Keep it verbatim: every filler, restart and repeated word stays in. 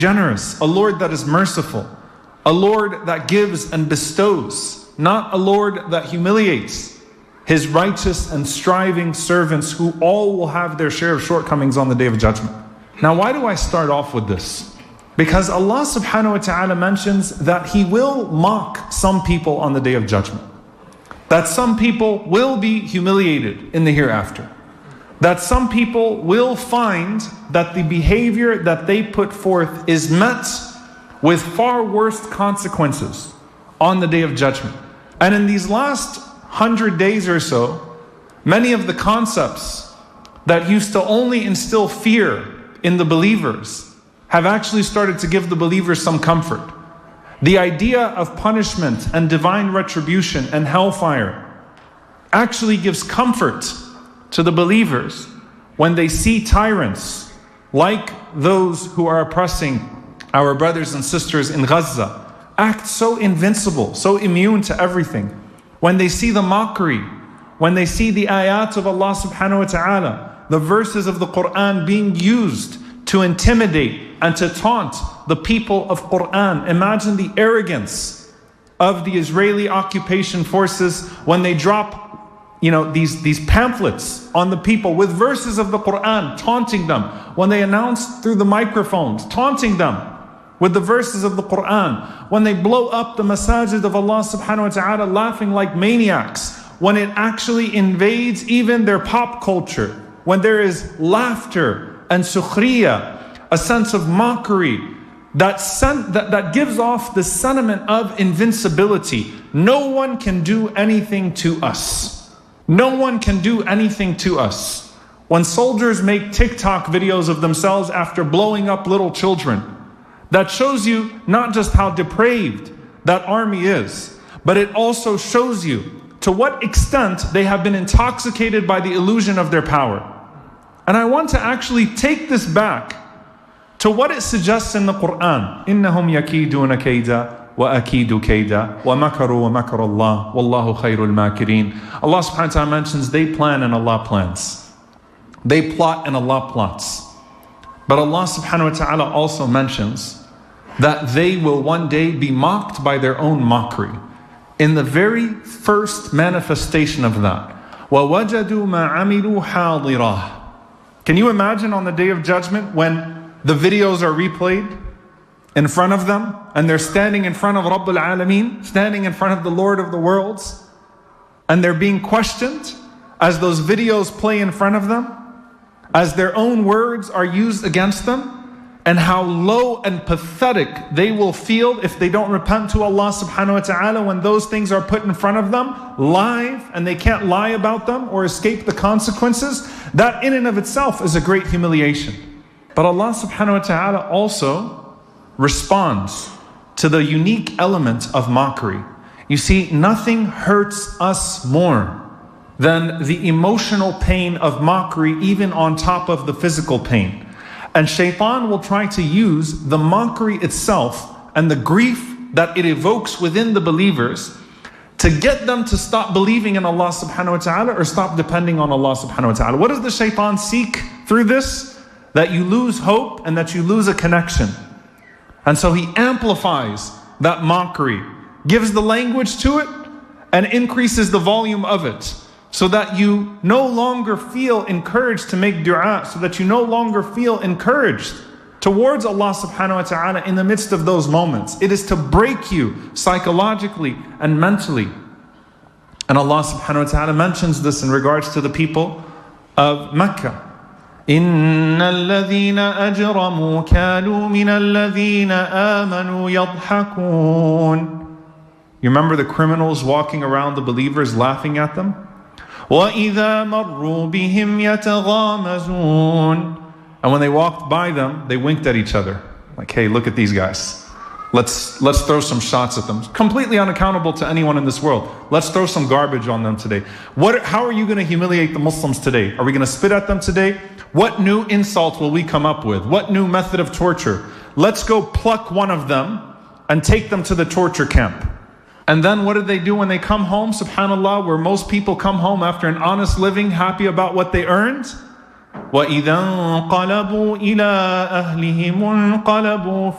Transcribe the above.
generous, a Lord that is merciful, a Lord that gives and bestows, not a Lord that humiliates His righteous and striving servants who all will have their share of shortcomings on the Day of Judgment. Now, why do I start off with this? Because Allah subhanahu wa ta'ala mentions that He will mock some people on the Day of Judgment. That some people will be humiliated in the hereafter. That some people will find that the behavior that they put forth is met with far worse consequences on the Day of Judgment. And in these last hundred days or so, many of the concepts that used to only instill fear in the believers have actually started to give the believers some comfort. The idea of punishment and divine retribution and hellfire actually gives comfort to the believers when they see tyrants like those who are oppressing our brothers and sisters in Gaza act so invincible, so immune to everything. When they see the mockery, when they see the ayat of Allah subhanahu wa ta'ala, the verses of the Quran being used to intimidate and to taunt the people of Quran. Imagine the arrogance of the Israeli occupation forces when they drop, you know, these, these pamphlets on the people with verses of the Quran, taunting them. When they announce through the microphones, taunting them with the verses of the Quran. When they blow up the masajid of Allah subhanahu wa ta'ala, laughing like maniacs. When it actually invades even their pop culture. When there is laughter and sukhriya, a sense of mockery that, sen- that, that gives off the sentiment of invincibility. No one can do anything to us. No one can do anything to us. When soldiers make TikTok videos of themselves after blowing up little children, that shows you not just how depraved that army is, but it also shows you to what extent they have been intoxicated by the illusion of their power. And I want to actually take this back to what it suggests in the Quran. إِنَّهُمْ يَكِيدُونَ كَيْدًا وَأَكِيدُ كَيْدًا وَمَكَرُوا وَمَكَرَ اللَّهُ وَاللَّهُ خَيْرُ الْمَاكِرِينَ. Allah subhanahu wa ta'ala mentions they plan and Allah plans. They plot and Allah plots. But Allah subhanahu wa ta'ala also mentions that they will one day be mocked by their own mockery. In the very first manifestation of that, وَوَجَدُوا مَا عَمِلُوا حَاضِرًا. Can you imagine on the Day of Judgment when the videos are replayed in front of them and they're standing in front of Rabbul Alameen, standing in front of the Lord of the worlds, and they're being questioned as those videos play in front of them, as their own words are used against them, and how low and pathetic they will feel if they don't repent to Allah subhanahu wa ta'ala when those things are put in front of them live and they can't lie about them or escape the consequences. That in and of itself is a great humiliation. But Allah subhanahu wa ta'ala also responds to the unique element of mockery. You see, nothing hurts us more than the emotional pain of mockery, even on top of the physical pain. And shaitan will try to use the mockery itself and the grief that it evokes within the believers to get them to stop believing in Allah subhanahu wa ta'ala or stop depending on Allah subhanahu wa ta'ala. What does the shaitan seek through this? That you lose hope and that you lose a connection. And so he amplifies that mockery, gives the language to it, and increases the volume of it, so that you no longer feel encouraged to make dua, so that you no longer feel encouraged towards Allah subhanahu wa ta'ala in the midst of those moments. It is to break you psychologically and mentally. And Allah subhanahu wa ta'ala mentions this in regards to the people of Mecca. إِنَّ الَّذِينَ أَجْرَمُوا كَانُوا مِنَ الَّذِينَ آمَنُوا يَضْحَكُونَ. You remember the criminals walking around the believers laughing at them? وَإِذَا مَرُّوا بِهِمْ يَتَغَامَزُونَ. And when they walked by them, they winked at each other. Like, hey, look at these guys. Let's, let's throw some shots at them. Completely unaccountable to anyone in this world. Let's throw some garbage on them today. What? How are you going to humiliate the Muslims today? Are we going to spit at them today? What new insult will we come up with? What new method of torture? Let's go pluck one of them and take them to the torture camp. And then what did they do when they come home? SubhanAllah, where most people come home after an honest living, happy about what they earned. وإذا انقلبوا إلى أهلهم انقلبوا